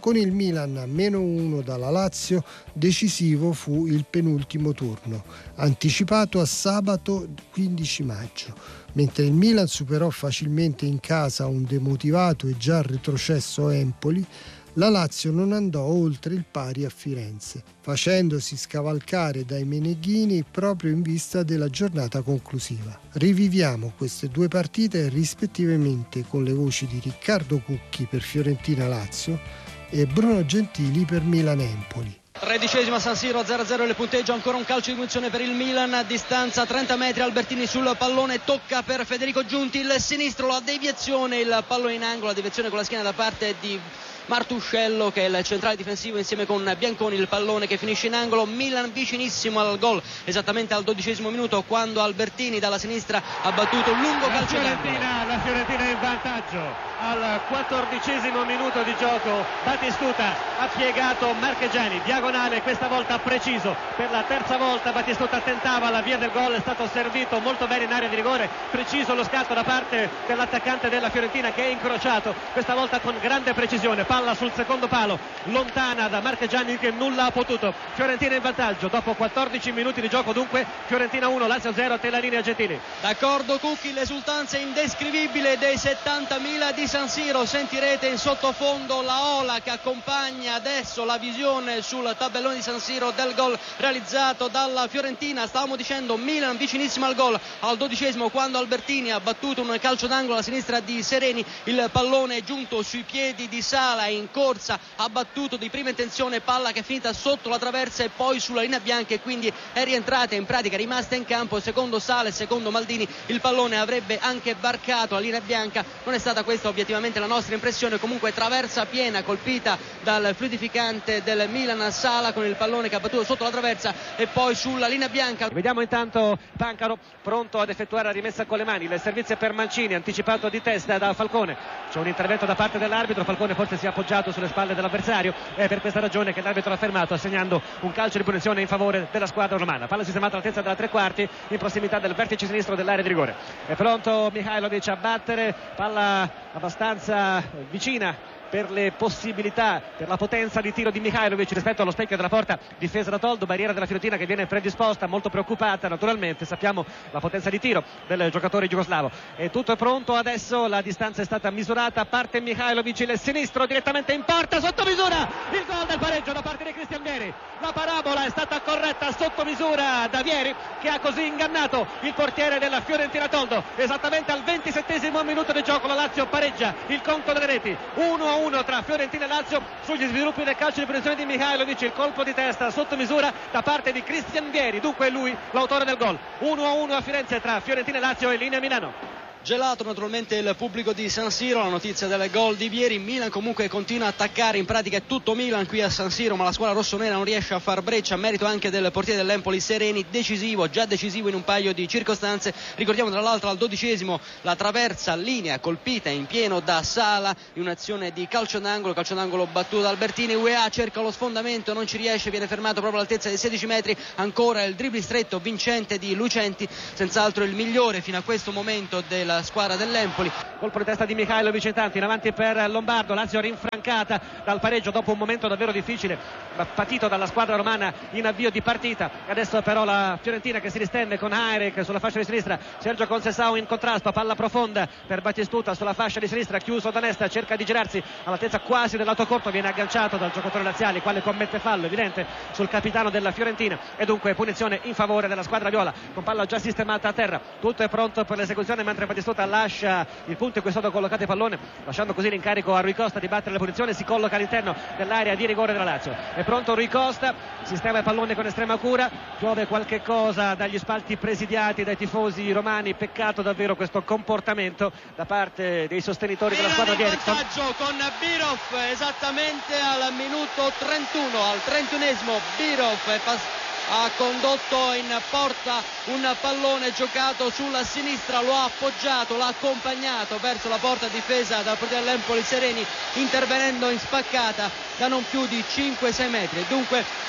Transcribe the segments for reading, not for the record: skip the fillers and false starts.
Con il Milan a -1 dalla Lazio, decisivo fu il penultimo turno, anticipato a sabato 15 maggio. Mentre il Milan superò facilmente in casa un demotivato e già retrocesso Empoli, la Lazio non andò oltre il pari a Firenze, facendosi scavalcare dai meneghini proprio in vista della giornata conclusiva. Riviviamo queste due partite rispettivamente con le voci di Riccardo Cucchi per Fiorentina-Lazio e Bruno Gentili per Milan-Empoli. 13esima San Siro, 0-0 il punteggio, ancora un calcio di punizione per il Milan, a distanza 30 metri, Albertini sul pallone, tocca per Federico Giunti, il sinistro, la deviazione, il pallone in angolo, la deviazione con la schiena da parte di Martuscello che è il centrale difensivo insieme con Bianconi, il pallone che finisce in angolo, Milan vicinissimo al gol esattamente al 12esimo minuto quando Albertini dalla sinistra ha battuto un lungo calcio d'angolo. La Fiorentina è in vantaggio al 14esimo minuto di gioco, Batistuta ha piegato Marchegiani, diagonale, questa volta preciso, per la terza volta Batistuta tentava la via del gol, è stato servito molto bene in area di rigore, preciso lo scatto da parte dell'attaccante della Fiorentina che è incrociato, questa volta con grande precisione, palla sul secondo palo, lontana da Marchegiani che nulla ha potuto, Fiorentina in vantaggio dopo 14 minuti di gioco, dunque Fiorentina 1, Lazio 0, te la linea Gentili. D'accordo Cucchi, l'esultanza indescrivibile dei 70.000 di San Siro, sentirete in sottofondo la ola che accompagna adesso la visione sul tabellone di San Siro del gol realizzato dalla Fiorentina. Stavamo dicendo Milan vicinissimo al gol al 12esimo quando Albertini ha battuto un calcio d'angolo alla sinistra di Sereni, il pallone è giunto sui piedi di Sala in corsa, ha battuto di prima intenzione, palla che è finita sotto la traversa e poi sulla linea bianca e quindi è rientrata, in pratica rimasta in campo. Secondo Sala e secondo Maldini il pallone avrebbe anche varcato la linea bianca, non è stata questa obiettivamente la nostra impressione, comunque traversa piena colpita dal fluidificante del Milan Sala con il pallone che ha battuto sotto la traversa e poi sulla linea bianca. Vediamo intanto Pancaro pronto ad effettuare la rimessa con le mani, il servizio per Mancini anticipato di testa da Falcone, c'è un intervento da parte dell'arbitro, Falcone forse si è appoggiato sulle spalle dell'avversario, è per questa ragione che l'arbitro ha fermato assegnando un calcio di punizione in favore della squadra romana. Palla sistemata all'altezza della tre quarti in prossimità del vertice sinistro dell'area di rigore, è pronto Mihajlovic a battere, palla abbastanza vicina per le possibilità, per la potenza di tiro di Mihajlovic rispetto allo specchio della porta, difesa da Toldo, barriera della Fiorentina che viene predisposta, molto preoccupata naturalmente, sappiamo la potenza di tiro del giocatore jugoslavo. E tutto è pronto adesso, la distanza è stata misurata, parte Mihajlovic, il sinistro direttamente in porta, sotto misura, il gol del pareggio da parte di Cristian Vieri, la parabola è stata corretta sotto misura da Vieri che ha così ingannato il portiere della Fiorentina Toldo. Esattamente al 27esimo minuto di gioco la Lazio pareggia il conto delle reti, 1-1 tra Fiorentina e Lazio sugli sviluppi del calcio di punizione di Mihajlovic, il colpo di testa sotto misura da parte di Cristian Vieri, dunque è lui l'autore del gol. 1-1 a Firenze tra Fiorentina e Lazio e linea Milano. Gelato naturalmente il pubblico di San Siro, la notizia del gol di Vieri. Milan comunque continua a attaccare, in pratica è tutto Milan qui a San Siro, ma la squadra rossonera non riesce a far breccia, a merito anche del portiere dell'Empoli Sereni, decisivo, già decisivo in un paio di circostanze. Ricordiamo tra l'altro al 12esimo la traversa linea colpita in pieno da Sala in un'azione di calcio d'angolo battuto da Albertini. UEA cerca lo sfondamento, non ci riesce, viene fermato proprio all'altezza dei 16 metri, ancora il dribbling stretto vincente di Lucenti, senz'altro il migliore fino a questo momento della squadra dell'Empoli. Colpo di testa di Mihajlovic intanto in avanti per Lombardo, Lazio rinfrancata dal pareggio dopo un momento davvero difficile patito dalla squadra romana in avvio di partita. Adesso però la Fiorentina che si ristende con Hairek sulla fascia di sinistra, Sergio Conceição in contrasto, palla profonda per Batistuta sulla fascia di sinistra, chiuso da destra, cerca di girarsi all'altezza quasi del lato corto, viene agganciato dal giocatore laziale, quale commette fallo evidente sul capitano della Fiorentina e dunque punizione in favore della squadra viola con palla già sistemata a terra. Tutto è pronto per l'esecuzione mentre Batistuta lascia il punto in cui è stato collocato il pallone, lasciando così l'incarico a Rui Costa di battere la punizione, si colloca all'interno dell'area di rigore della Lazio. È pronto Rui Costa, sistema il pallone con estrema cura, piove qualche cosa dagli spalti presidiati dai tifosi romani, peccato davvero questo comportamento da parte dei sostenitori della squadra di Eriksson. Vantaggio con Birov esattamente al minuto 31, al 31esimo Birov ha condotto in porta un pallone giocato sulla sinistra, lo ha appoggiato, l'ha accompagnato verso la porta difesa dal portiere dell'Empoli Sereni, intervenendo in spaccata da non più di 5-6 metri. Dunque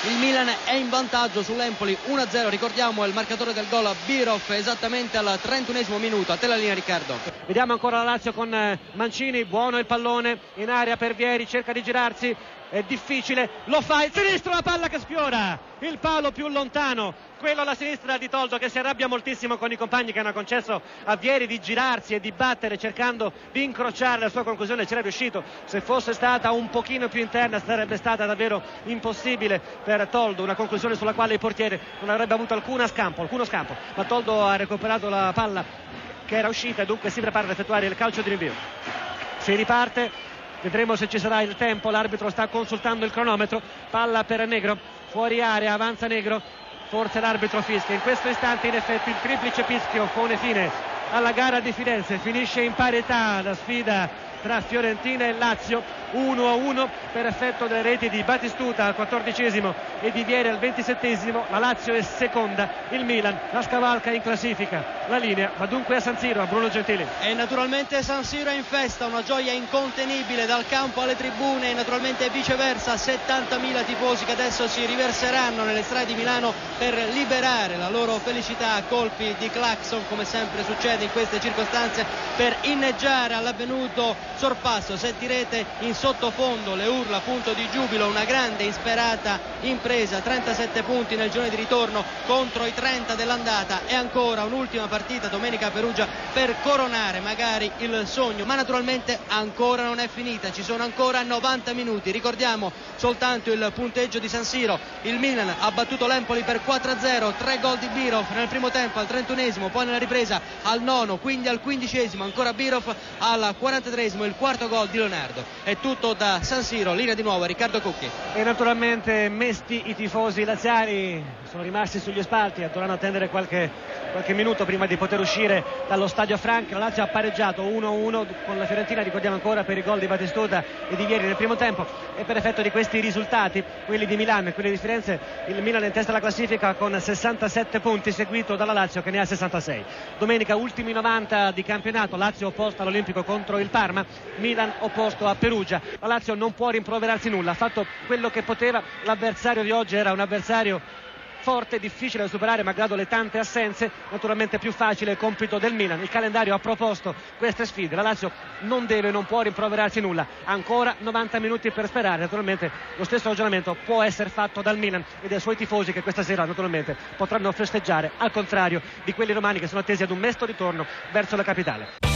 il Milan è in vantaggio sull'Empoli 1-0. Ricordiamo il marcatore del gol Birov esattamente al 31esimo minuto. A te la linea, Riccardo. Vediamo ancora la Lazio con Mancini, buono il pallone in area per Vieri, cerca di girarsi, è difficile, lo fa il sinistro, la palla che sfiora il palo più lontano, quello alla sinistra di Toldo, che si arrabbia moltissimo con i compagni che hanno concesso a Vieri di girarsi e di battere cercando di incrociare. La sua conclusione c'era riuscito, se fosse stata un pochino più interna sarebbe stata davvero impossibile per Toldo, una conclusione sulla quale il portiere non avrebbe avuto alcuno scampo, ma Toldo ha recuperato la palla che era uscita e dunque si prepara ad effettuare il calcio di rinvio. Si riparte, vedremo se ci sarà il tempo, l'arbitro sta consultando il cronometro, palla per Negro, fuori area, avanza Negro, forse l'arbitro fischia. In questo istante in effetti il triplice fischio pone fine alla gara di Firenze, finisce in parità la sfida tra Fiorentina e Lazio, 1-1 per effetto delle reti di Batistuta al 14esimo e di Vieri al 27esimo. La Lazio è seconda, il Milan la scavalca in classifica. La linea va dunque a San Siro, a Bruno Gentili. E naturalmente San Siro è in festa, una gioia incontenibile dal campo alle tribune e naturalmente viceversa, 70.000 tifosi che adesso si riverseranno nelle strade di Milano per liberare la loro felicità a colpi di clacson, come sempre succede in queste circostanze, per inneggiare all'avvenuto sorpasso. Sentirete in sottofondo le urla appunto di giubilo, una grande insperata impresa, 37 punti nel girone di ritorno contro i 30 dell'andata e ancora un'ultima partita domenica a Perugia per coronare magari il sogno, ma naturalmente ancora non è finita, ci sono ancora 90 minuti. Ricordiamo soltanto il punteggio di San Siro: il Milan ha battuto l'Empoli per 4-0, 3 gol di Birov nel primo tempo al 31esimo, poi nella ripresa al 9, quindi al 15esimo ancora Birov, al 43esimo il quarto gol di Leonardo. È tutto da San Siro, linea di nuovo Riccardo Cucchi. E naturalmente mesti i tifosi laziali sono rimasti sugli spalti, dovranno attendere qualche minuto prima di poter uscire dallo stadio Frank. La Lazio ha pareggiato 1-1 con la Fiorentina, ricordiamo ancora, per i gol di Batistuta e di Vieri nel primo tempo, e per effetto di questi risultati, quelli di Milano e quelli di Firenze, il Milan è in testa alla classifica con 67 punti, seguito dalla Lazio che ne ha 66. Domenica ultimi 90 di campionato, Lazio opposta all'Olimpico contro il Parma, Milan opposto a Perugia. La Lazio non può rimproverarsi nulla, ha fatto quello che poteva. L'avversario di oggi era un avversario forte, difficile da superare malgrado le tante assenze, naturalmente più facile il compito del Milan. Il calendario ha proposto queste sfide, la Lazio non può rimproverarsi nulla, ancora 90 minuti per sperare. Naturalmente lo stesso ragionamento può essere fatto dal Milan e dai suoi tifosi, che questa sera naturalmente potranno festeggiare, al contrario di quelli romani che sono attesi ad un mesto ritorno verso la capitale.